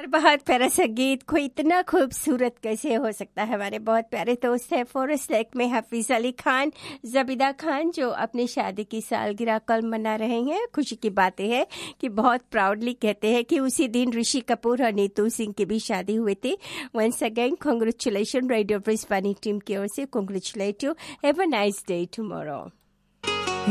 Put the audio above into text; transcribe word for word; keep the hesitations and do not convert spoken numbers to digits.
बहुत प्यारा संगीत, कोई इतना खूबसूरत कैसे हो सकता है। हमारे बहुत प्यारे दोस्त हैं फॉरेस्ट लेक में हफीज अली खान, जबीदा खान, जो अपनी शादी की सालगिरह कल मना रहे हैं। खुशी की बातें हैं कि बहुत प्राउडली कहते हैं कि उसी दिन ऋषि कपूर और नीतू सिंह की भी शादी हुई थी। Once again congratulation radio Brisbane team की ओर से, congratulate you, have a nice day tomorrow.